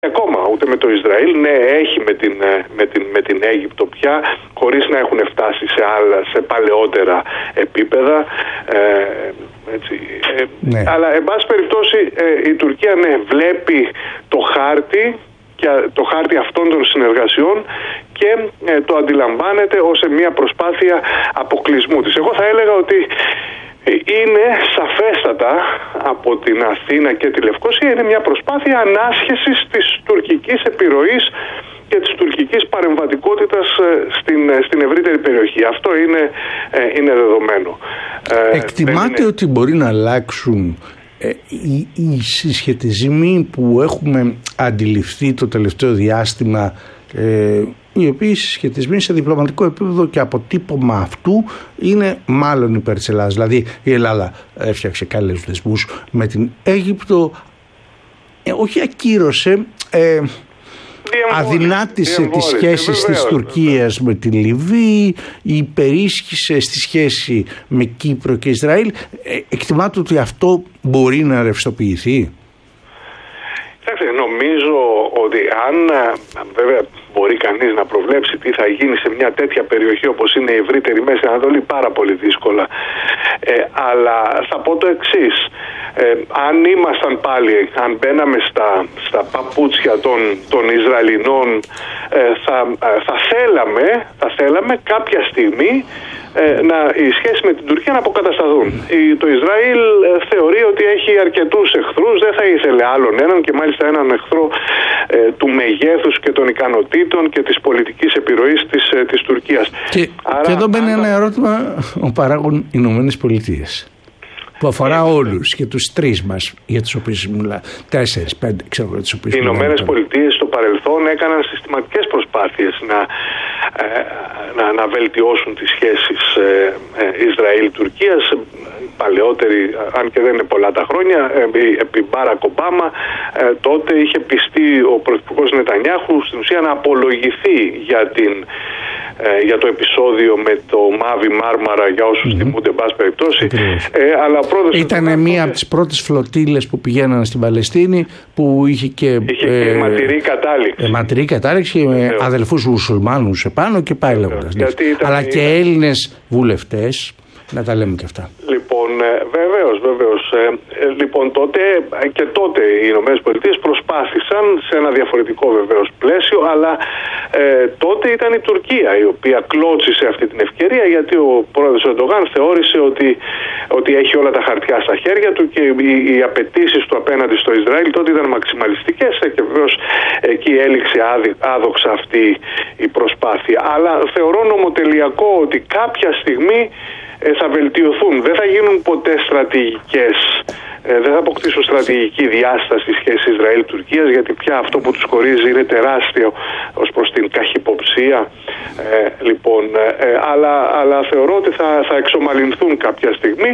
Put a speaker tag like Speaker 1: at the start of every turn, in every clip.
Speaker 1: ακόμα ούτε με το Ισραήλ. Ναι, έχει με την Αίγυπτο πια, χωρίς να έχουν φτάσει σε παλαιότερα επίπεδα. Έτσι. Ναι. Αλλά εν πάση περιπτώσει η Τουρκία βλέπει το χάρτη αυτών των συνεργασιών και το αντιλαμβάνεται ως μια προσπάθεια αποκλεισμού της. Εγώ θα έλεγα ότι είναι σαφέστατα από την Αθήνα και τη Λευκοσία, είναι μια προσπάθεια ανάσχεσης της τουρκικής επιρροής και της τουρκικής παρεμβατικότητας στην ευρύτερη περιοχή. Αυτό είναι δεδομένο.
Speaker 2: Εκτιμάται ότι μπορεί να αλλάξουν οι συσχετισμοί που έχουμε αντιληφθεί το τελευταίο διάστημα, οι οποίοι συσχετισμοί σε διπλωματικό επίπεδο και αποτύπωμα αυτού είναι μάλλον υπέρ της Ελλάδας. Δηλαδή η Ελλάδα έφτιαξε καλούς δεσμούς με την Αίγυπτο, όχι ακύρωσε, αδυνάτησε τις σχέσεις της Τουρκίας με τη Λιβύη, υπερίσχυσε στη σχέση με Κύπρο και Ισραήλ. Εκτιμάται ότι αυτό μπορεί να ρευστοποιηθεί?
Speaker 1: Νομίζω ότι αν βέβαια μπορεί κανείς να προβλέψει τι θα γίνει σε μια τέτοια περιοχή όπως είναι η ευρύτερη Μέση Ανατολή, πάρα πολύ δύσκολα. Αλλά θα πω το εξής. Αν ήμασταν πάλι, αν μπαίναμε στα παπούτσια των Ισραηλινών, θα θέλαμε κάποια στιγμή οι σχέσεις με την Τουρκία να αποκατασταθούν. Το Ισραήλ θεωρεί ότι έχει αρκετούς εχθρούς, δεν θα ήθελε άλλον έναν, και μάλιστα έναν εχθρό του μεγέθους και των ικανοτήτων και της πολιτικής επιρροής της Τουρκίας.
Speaker 2: Και εδώ μπαίνει ένα ερώτημα, ο παράγων Ηνωμένες Πολιτείες, που αφορά όλους και τους τρεις μας, για τους οποίους μιλά, 4-5, ξέρω για τους οποίους.
Speaker 1: Οι Ηνωμένες Πολιτείες στο παρελθόν έκαναν συστηματικές προσπάθειες να βελτιώσουν τις σχέσεις Ισραήλ-Τουρκίας. Παλαιότερη, αν και δεν είναι πολλά τα χρόνια, επί Μπάρακ Ομπάμα, τότε είχε πιστεί ο πρωθυπουργός Νετανιάχου στην ουσία να απολογηθεί για το επεισόδιο με το Μάβι Μάρμαρα, για όσους θυμούνται, εν πάση περιπτώσει.
Speaker 2: Ήταν μία από τις πρώτες φλωτήλες που πηγαίνανε στην Παλαιστίνη, που είχε και ματηρή κατάληξη με αδελφούς μουσουλμάνους επάνω και πάει λέγοντας. Αλλά και Έλληνες βουλευτές, να τα λέμε και αυτά.
Speaker 1: Λοιπόν, βεβαίως. Λοιπόν, τότε οι Ηνωμένες Πολιτείες προσπάθησαν σε ένα διαφορετικό βεβαίως πλαίσιο, αλλά τότε ήταν η Τουρκία η οποία κλώτσισε αυτή την ευκαιρία, γιατί ο πρόεδρος Ερντογάν θεώρησε ότι έχει όλα τα χαρτιά στα χέρια του και οι απαιτήσεις του απέναντι στο Ισραήλ τότε ήταν μαξιμαλιστικές, και βεβαίως εκεί έληξε άδοξα αυτή η προσπάθεια. Αλλά θεωρώ νομοτελειακό ότι κάποια στιγμή θα βελτιωθούν. Δεν θα γίνουν ποτέ στρατηγικές, δεν θα αποκτήσουν στρατηγική διάσταση η σχέση Ισραήλ-Τουρκίας, γιατί πια αυτό που τους χωρίζει είναι τεράστιο ως προς την καχυποψία. Αλλά θεωρώ ότι θα εξομαλυνθούν κάποια στιγμή.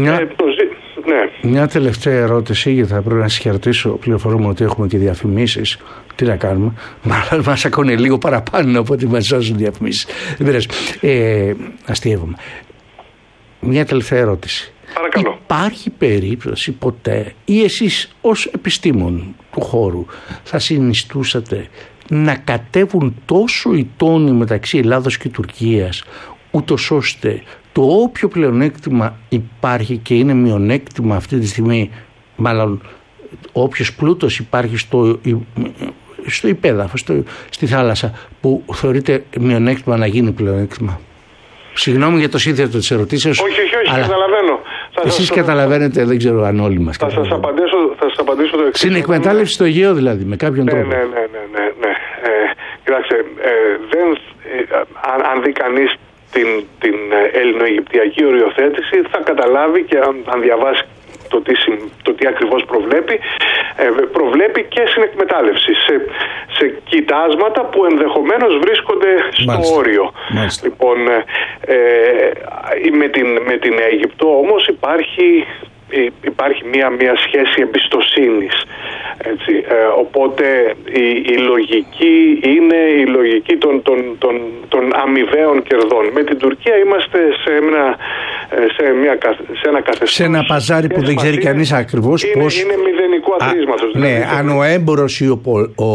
Speaker 2: Μια τελευταία ερώτηση, γιατί θα πρέπει να σας χαιρετήσω. Πληροφορούμε ότι έχουμε και διαφημίσεις. Τι να κάνουμε, μας ακούνε λίγο παραπάνω από ότι μας σώζουν διαφημίσεις. Δεν πειράζει. Αστείευομαι. Μια τελευταία ερώτηση.
Speaker 1: Παρακαλώ.
Speaker 2: Υπάρχει περίπτωση ποτέ, ή εσείς ως επιστήμον του χώρου, θα συνιστούσατε να κατέβουν τόσο οι τόνοι μεταξύ Ελλάδος και Τουρκίας, ούτως ώστε το όποιο πλεονέκτημα υπάρχει και είναι μειονέκτημα αυτή τη στιγμή, μάλλον όποιος πλούτος υπάρχει στο υπέδαφος, στη θάλασσα, που θεωρείται μειονέκτημα, να γίνει πλεονέκτημα? Συγγνώμη για το σύνθετο της ερωτήσεως.
Speaker 1: Όχι, καταλαβαίνω.
Speaker 2: Εσείς καταλαβαίνετε, δεν ξέρω αν όλοι μας.
Speaker 1: Θα σας απαντήσω το εξής.
Speaker 2: Συνεκμετάλλευση στο Αιγαίο δηλαδή, με κάποιον τρόπο.
Speaker 1: Ναι. Κοιτάξτε, αν δει κανείς την ελληνοαιγυπτιακή οριοθέτηση, θα καταλάβει, και αν διαβάσει το τι ακριβώς προβλέπει και συνεκμετάλλευση σε κοιτάσματα που ενδεχομένως βρίσκονται στο όριο. Λοιπόν, με την Αίγυπτο όμως υπάρχει μια σχέση εμπιστοσύνης. Έτσι, οπότε η λογική είναι η λογική των αμοιβαίων κερδών. Με την Τουρκία είμαστε σε ένα καθεστώς.
Speaker 2: Σε ένα παζάρι που δεν ξέρει κανείς ακριβώς πώς.
Speaker 1: Είναι μηδενικού αθροίσματος.
Speaker 2: Ναι, αν ο έμπορος ή ο